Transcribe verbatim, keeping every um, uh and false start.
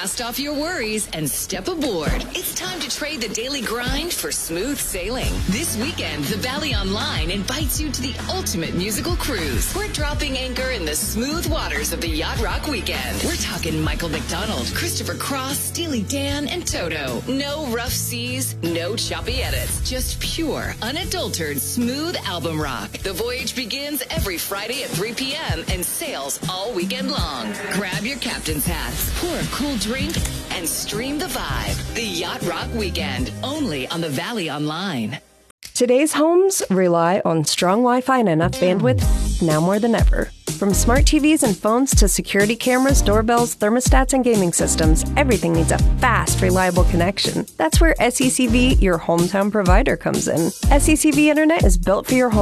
Cast off your worries and step aboard. It's time to trade the daily grind for smooth sailing. This weekend, the Valley Online invites you to the ultimate musical cruise. We're dropping anchor in the smooth waters of the Yacht Rock Weekend. We're talking Michael McDonald, Christopher Cross, Steely Dan, and Toto. No rough seas, no choppy edits. Just pure, unadulterated, smooth album rock. The voyage begins every Friday at three p.m. and sails all weekend long. Grab your captain's hats, pour a cool drink, and stream the vibe. The Yacht Rock Weekend, only on the Valley Online. Today's homes rely on strong Wi-Fi and enough bandwidth now more than ever. From smart T Vs and phones to security cameras, doorbells, thermostats, and gaming systems, everything needs a fast, reliable connection. That's where S E C V, your hometown provider, comes in. S E C V Internet is built for your home.